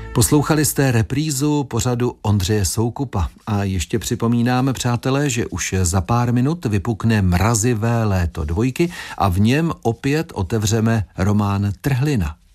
Poslouchali jste reprízu pořadu Ondřeje Soukupa a ještě připomínáme, přátelé, že už za pár minut vypukne Mrazivé léto 2 a v něm opět otevřeme román Trhlina.